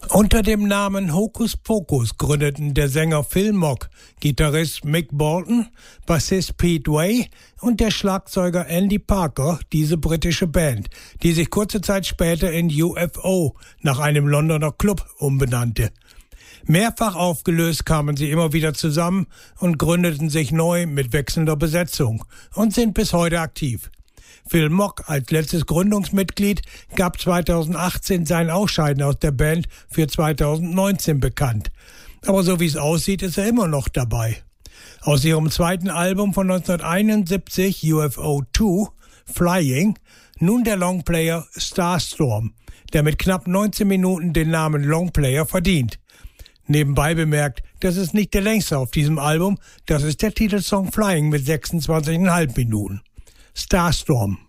Unter dem Namen Hocus Pocus gründeten der Sänger Phil Mogg, Gitarrist Mick Bolton, Bassist Pete Way und der Schlagzeuger Andy Parker diese britische Band, die sich kurze Zeit später in UFO nach einem Londoner Club umbenannte. Mehrfach aufgelöst kamen sie immer wieder zusammen und gründeten sich neu mit wechselnder Besetzung und sind bis heute aktiv. Phil Mogg als letztes Gründungsmitglied gab 2018 sein Ausscheiden aus der Band für 2019 bekannt. Aber so wie es aussieht, ist er immer noch dabei. Aus ihrem zweiten Album von 1971, UFO 2, Flying, nun der Longplayer Starstorm, der mit knapp 19 Minuten den Namen Longplayer verdient. Nebenbei bemerkt, das ist nicht der längste auf diesem Album, das ist der Titelsong Flying mit 26,5 Minuten. Starstorm.